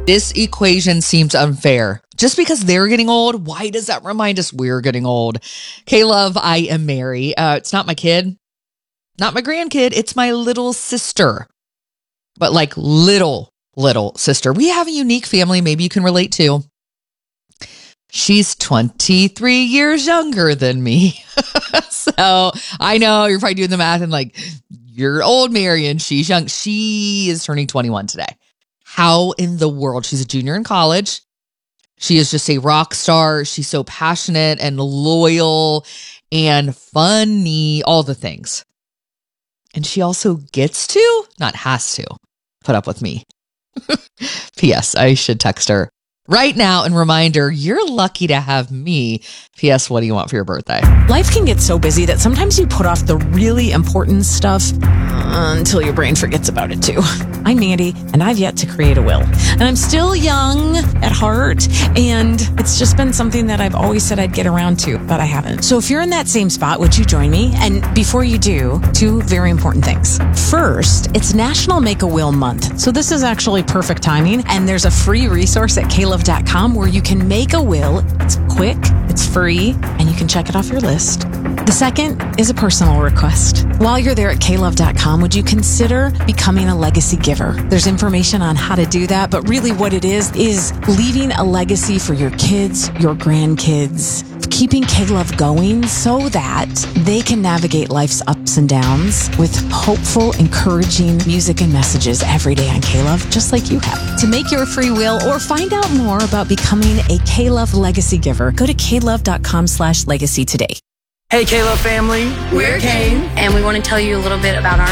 This equation seems unfair. Just because they're getting old, why does that remind us we're getting old? K-Love, I am Mary. It's not my kid, not my grandkid. It's my little sister. But like little sister. We have a unique family maybe you can relate to. She's 23 years younger than me. So I know you're probably doing the math and like, you're old, Mary, and she's young. She is turning 21 today. How in the world? She's a junior in college. She is just a rock star. She's so passionate and loyal and funny, all the things. And she also gets to, not has to, put up with me. P.S. I should text her right now and remind her, you're lucky to have me. P.S. What do you want for your birthday? Life can get so busy that sometimes you put off the really important stuff until your brain forgets about it too. I'm Mandy, and I've yet to create a will. And I'm still young at heart, and it's just been something that I've always said I'd get around to, but I haven't. So if you're in that same spot, would you join me? And before you do, two very important things. First, it's National Make a Will Month. So this is actually perfect timing, and there's a free resource at klove.com where you can make a will. It's quick, it's free, and you can check it off your list. The second is a personal request. While you're there at klove.com, would you consider becoming a legacy giver? There's information on how to do that, but really what it is leaving a legacy for your kids, your grandkids, keeping K-Love going so that they can navigate life's ups and downs with hopeful, encouraging music and messages every day on K-Love, just like you have. To make your free will or find out more about becoming a K-Love legacy giver, go to klove.com/legacy today. Hey, K-Love family. We're Kane, and we want to tell you a little bit about our